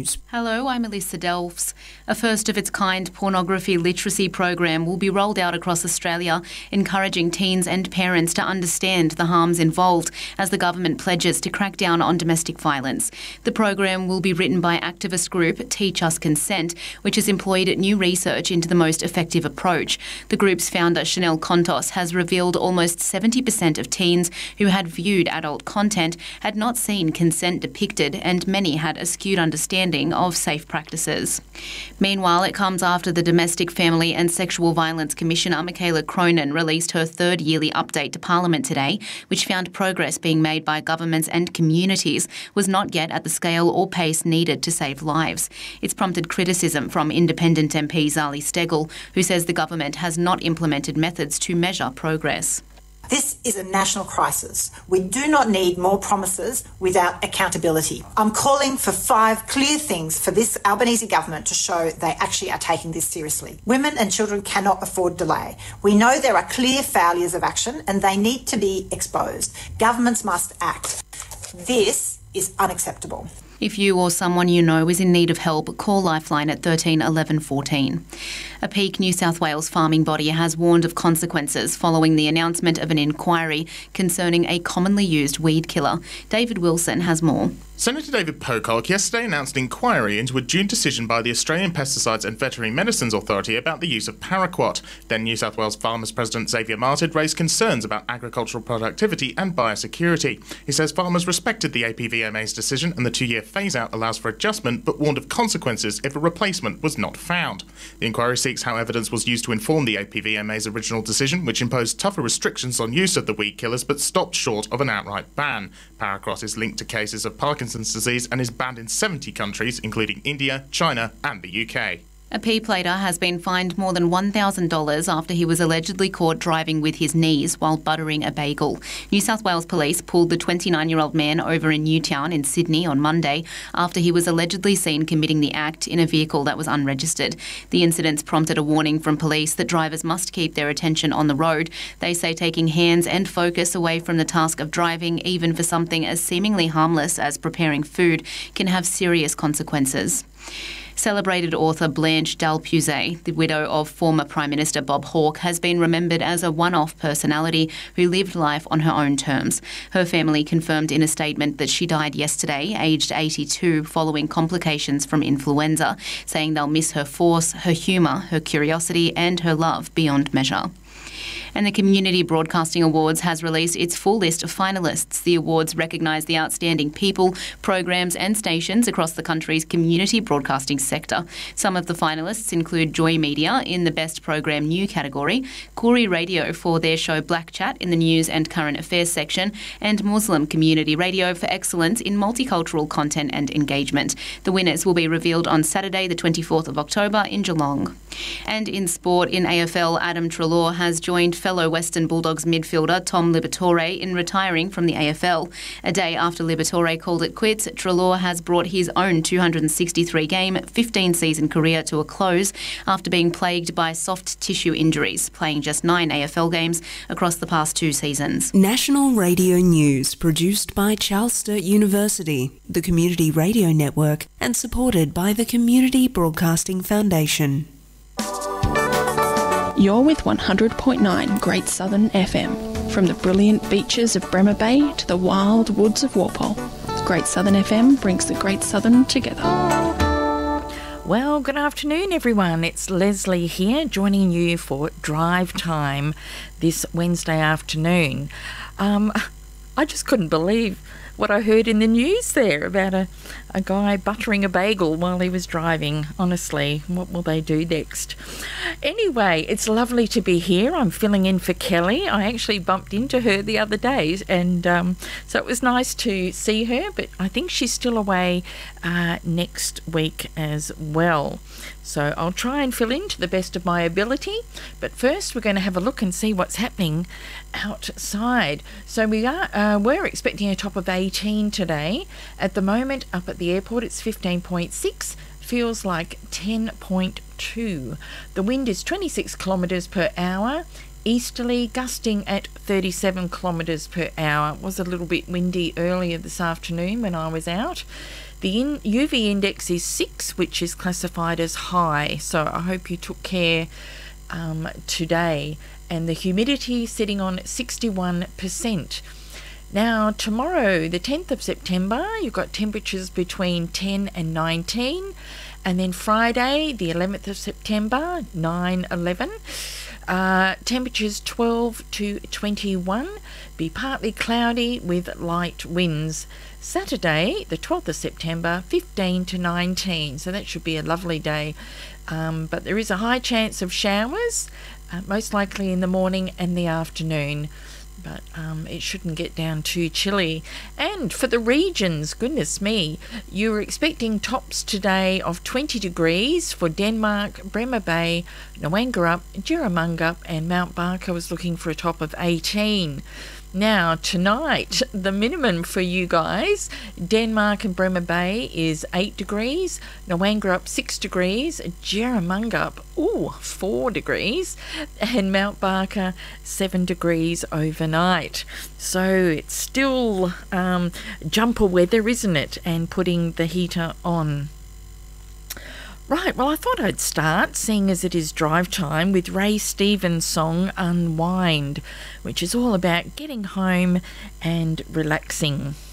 News. Hello, I'm Alyssa Delfs. A first-of-its-kind pornography literacy program will be rolled out across Australia, encouraging teens and parents to understand the harms involved as the government pledges to crack down on domestic violence. The program will be written by activist group Teach Us Consent, which has employed new research into the most effective approach. The group's founder, Chanel Contos, has revealed almost 70% of teens who had viewed adult content had not seen consent depicted, and many had a skewed understanding of safe practices. Meanwhile, it comes after the Domestic, Family and Sexual Violence Commissioner, Michaela Cronin, released her third yearly update to Parliament today, which found progress being made by governments and communities was not yet at the scale or pace needed to save lives. It's prompted criticism from independent MP Zali Steggall, who says the government has not implemented methods to measure progress. This is a national crisis. We do not need more promises without accountability. I'm calling for 5 clear things for this Albanese government to show they actually are taking this seriously. Women and children cannot afford delay. We know there are clear failures of action and they need to be exposed. Governments must act. This is unacceptable. If you or someone you know is in need of help, call Lifeline at 13 11 14. A Peak New South Wales farming body has warned of consequences following the announcement of an inquiry concerning a commonly used weed killer. David Wilson has more. Senator David Pocock yesterday announced an inquiry into a June decision by the Australian Pesticides and Veterinary Medicines Authority about the use of paraquat. Then New South Wales Farmers President Xavier Martin raised concerns about agricultural productivity and biosecurity. He says farmers respected the APVMA's decision and the 2-year phase-out allows for adjustment, but warned of consequences if a replacement was not found. The inquiry seeks how evidence was used to inform the APVMA's original decision, which imposed tougher restrictions on use of the weed killers but stopped short of an outright ban. Paraquat is linked to cases of Parkinson's disease and is banned in 70 countries, including India, China and the UK. A pea plater has been fined more than $1,000 after he was allegedly caught driving with his knees while buttering a bagel. New South Wales Police pulled the 29-year-old man over in Newtown in Sydney on Monday after he was allegedly seen committing the act in a vehicle that was unregistered. The incidents prompted a warning from police that drivers must keep their attention on the road. They say taking hands and focus away from the task of driving, even for something as seemingly harmless as preparing food, can have serious consequences. Celebrated author Blanche Dalpuzet, the widow of former Prime Minister Bob Hawke, has been remembered as a one-off personality who lived life on her own terms. Her family confirmed in a statement that she died yesterday, aged 82, following complications from influenza, saying they'll miss her force, her humour, her curiosity and her love beyond measure. And the Community Broadcasting Awards has released its full list of finalists. The awards recognise the outstanding people, programs and stations across the country's community broadcasting sector. Some of the finalists include Joy Media in the Best Program New category, Koori Radio for their show Black Chat in the News and Current Affairs section, and Muslim Community Radio for excellence in multicultural content and engagement. The winners will be revealed on Saturday the 24th of October in Geelong. And in sport, in AFL, Adam Treloar has joined fellow Western Bulldogs midfielder Tom Liberatore in retiring from the AFL. A day after Liberatore called it quits, Treloar has brought his own 263-game, 15-season career to a close after being plagued by soft tissue injuries, playing just 9 AFL games across the past 2 seasons. National Radio News, produced by Charles Sturt University, the Community Radio Network, and supported by the Community Broadcasting Foundation. You're with 100.9 Great Southern FM. From the brilliant beaches of Bremer Bay to the wild woods of Walpole, Great Southern FM brings the Great Southern together. Well, good afternoon, everyone. It's Leslie here, joining you for Drive Time this Wednesday afternoon. I just couldn't believe what I heard in the news there about a guy buttering a bagel while he was driving. Honestly, what will they do next? Anyway, it's lovely to be here. I'm filling in for Kelly. I actually bumped into her the other day, and so it was nice to see her, but I think she's still away next week as well. So I'll try and fill in to the best of my ability. But first, we're going to have a look and see what's happening outside. So we're expecting a top of 18 today. At the moment, up at the airport, it's 15.6. Feels like 10.2. The wind is 26 kilometres per hour. easterly, gusting at 37 kilometres per hour. It was a little bit windy earlier this afternoon when I was out. The UV index is 6, which is classified as high, so I hope you took care today. And the humidity sitting on 61%. Now, tomorrow, the 10th of September, you've got temperatures between 10 and 19. And then Friday, the 11th of September, 9-11, temperatures 12 to 21, be partly cloudy with light winds. Saturday, the 12th of September, 15 to 19, so that should be a lovely day. But there is a high chance of showers, most likely in the morning and the afternoon. But it shouldn't get down too chilly. And for the regions, goodness me, you were expecting tops today of 20 degrees for Denmark, Bremer Bay, Noangarup, Jerramungup, and Mount Barker was looking for a top of 18. Now, tonight, the minimum for you guys, Denmark and Bremer Bay is 8 degrees, Noangarup 6 degrees, Jerramungup, 4 degrees, and Mount Barker 7 degrees overnight. So it's still jumper weather, isn't it? And putting the heater on. Right, well, I thought I'd start, seeing as it is drive time, with Ray Stevens' song Unwind, which is all about getting home and relaxing.